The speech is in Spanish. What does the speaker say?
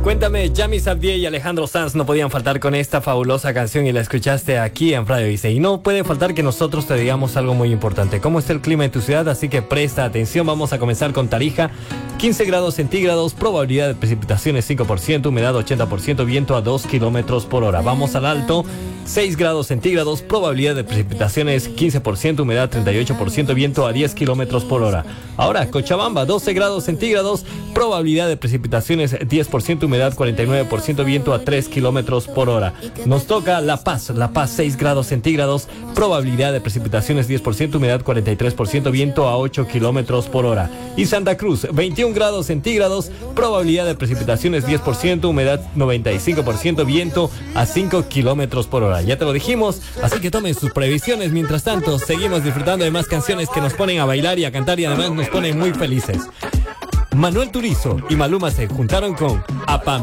Cuéntame, Yami Sabdier y Alejandro Sanz no podían faltar con esta fabulosa canción y la escuchaste aquí en Radio Dice. Y no puede faltar que nosotros te digamos algo muy importante. ¿Cómo está el clima en tu ciudad? Así que presta atención. Vamos a comenzar con Tarija. 15 grados centígrados, probabilidad de precipitaciones 5%, humedad 80%, viento a 2 kilómetros por hora. Vamos al Alto. 6 grados centígrados, probabilidad de precipitaciones 15%, humedad 38%, viento a 10 kilómetros por hora. Ahora, Cochabamba, 12 grados centígrados, probabilidad de precipitaciones 10%, humedad 49%, viento a 3 kilómetros por hora. Nos toca La Paz, 6 grados centígrados, probabilidad de precipitaciones 10%, humedad 43%, viento a 8 kilómetros por hora. Y Santa Cruz, 21 grados centígrados, probabilidad de precipitaciones 10%, humedad 95%, viento a 5 kilómetros por hora. Ya te lo dijimos, así que tomen sus previsiones. Mientras tanto, seguimos disfrutando de más canciones que nos ponen a bailar y a cantar y además nos ponen muy felices. Manuel Turizo y Maluma se juntaron con Apam.